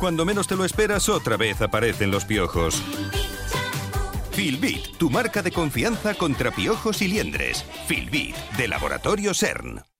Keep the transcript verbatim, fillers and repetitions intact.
Cuando menos te lo esperas, otra vez aparecen los piojos. Filbit, tu marca de confianza contra piojos y liendres. Filbit, de Laboratorio S E R N.